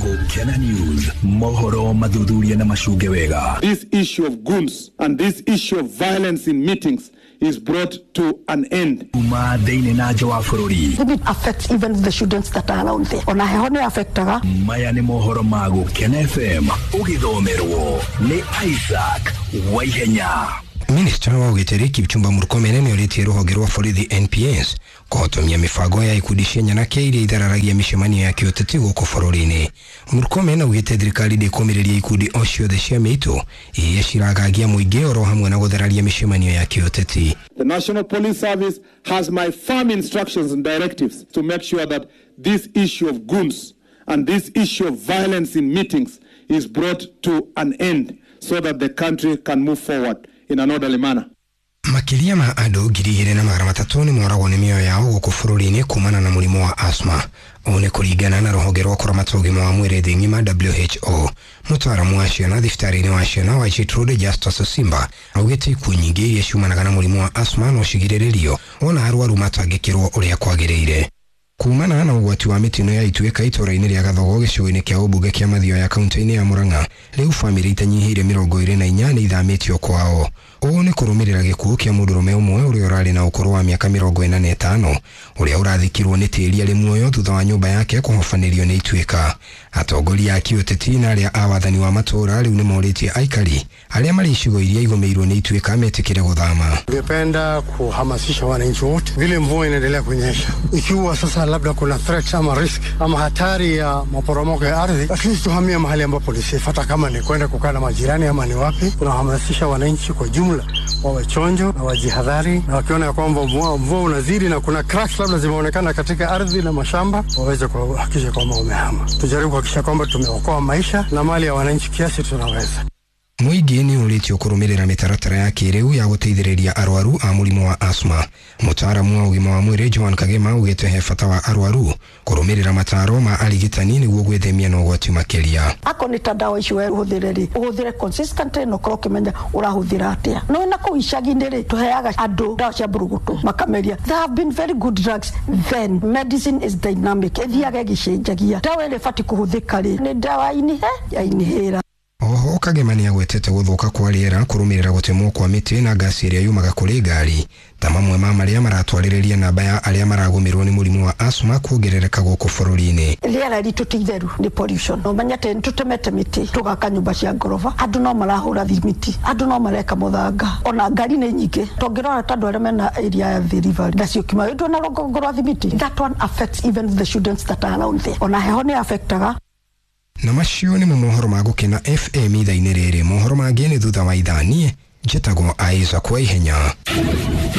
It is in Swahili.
Gukena News, mohoro mathuthuria na macunge wega. This issue of goons and this issue of violence in meetings is brought to an end. Uma deine na jawa furori. It affects even the students that are around there. Ona hehone affectaga. Maya ni mohoro ma Gukena FM. Ugithomerwo ni Isaac Waihenya. Minister wa Ugiteri Kipchumba Murkomen ni oritie ruhonge rwa borithi NPS kuhotomia mibango ya ikundi cia nyanake iria ithararagia micemanio ya kiuteti guku bururi-ini. Murkomen augite thirikari ndikuumiriria ikundi o ciothe cia miito iria ciragagia muingi oro hamwe na guthararia micemanio ya kiuteti. The National Police Service has my firm instructions and directives to make sure that this issue of goons and this issue of violence in meetings is brought to an end so that the country can move forward in an orderly manner. Makiria ma andu 2,300 ni moragwo ni mioyo yao guku bururi-ini kumana na murimu wa asthma. One kuringana na ruhonge rwa kuramata ugima wa mwiri thi ngima WHO. Mutaramu wa ciana thibitari-ini wa ciana wa Gertrude Justus Simba augite ikuũ nyingi iria ciumanaga na murimu wa asthma no cigirĩrĩrio ona arwaru matangĩkĩrwo ũrĩa kwagĩrĩire. Kumana na ugwati wa mitino ya Ituĩka itũra-inĩ rĩa Gathogo gĩcigo-inĩ kĩa ũmbunge kĩa Mathioya ya kaunti-inĩ ya Murang'a, rĩu famĩlĩ itanyihĩire 24 nĩ ithamĩtio kwao. Ũũ nĩ kũrũmĩrĩra gĩkuũ kĩa mũndũrũme ũmwe ũrĩa ũrarĩ na ũkũrũ wa mĩaka 45 ũrĩa ũrathikirwo nĩ tĩri arĩ muoyo thutha wa nyũmba yake kũhobanĩrio nĩ Ituĩka. Atongoria a kiũteti na arĩa a wathani wa matũũra rĩu nĩ morĩtie aikari arĩa marĩ icigo iria igũmĩirwo nĩ Ituĩka metĩkĩre gũthama. Ningependa kuhamasisha wananchi wote, vile mvua inaendelea kunyesha, ikiwa sasa labda kuna threat ama risk ama hatari ya maporomoko ya ardhi, at least tuhamie mahali ambapo ni safe, hata kama ni kwenda kukaa na majirani ama ni wapi. Tunahamasisha wananchi kwa jumla wawe chonjo na wajihadhari, na wakiona kwamba mvua unazidi na kuna cracks labda zimeonekana katika ardhi na mashamba, waweze kuhakikisha kwamba wamehama. Tujaribu kuhakikisha kwamba tumeokoa maisha na mali ya wananchi kiasi tunaweza. Muingi ni ũrĩtio kũrũmĩrĩra mĩtaratara ya kĩrĩu ya gũteithĩrĩria arwaru a mũrimũ wa asthma. Mũtaaramu wa ũgima wa mwĩrĩ Joan Kagema augĩte he bata wa arwaru kũrũmĩrĩra mataro ma arigitani nĩguo gwĩthemia na ũgwati makĩria. Ako ni dawa icio ũhũthĩre consistently no korwo ũkĩmenya ũrahũthĩra atĩa. No na kũu icagi-inĩ tũheaga andũ dawa cia mbũrũgũtũ makameria. There have been very good drugs then. Medicine is dynamic. Ĩthiaga ĩgĩcenjagia. Dawa ĩrĩa ĩbatiĩ kũhũthĩka nĩ dawa ya inhaler. Oho Kagema ni agwetete gũthũka kwa rĩera kũrũmĩrĩra gũtemwo kwa mĩtĩ na gasi ĩrĩa yumaga kũrĩ ngari. Ta mamwe ma marĩa maratwarĩrĩria namba ya arĩa maragũmĩrwo nĩ mũrimũ wa asthma kuongerereka gũkũ bũrũri-inĩ. Rĩera ritũ ti itheru nĩ pollution. No manyate nĩtũtemete mĩtĩ tũgaka nyũmba cia ngoroba. Andũ no marahũra thimiti, andũ no mareka mũthanga. Ona ngari nĩ nyingĩ. Tũngĩrora tandũ arĩa mena area ya the river nacio kimayũndũ na rũgongo rwa thimiti. That one affects even the students that are around there. Ona heho nĩ affectaga. Na macio nĩ mohoro ma Gukena FM ithaa-inĩ rĩrĩ. Mohoro mangĩ nĩ thutha wa ithaa. Niĩ njĩtagwo Isaac Waihenya.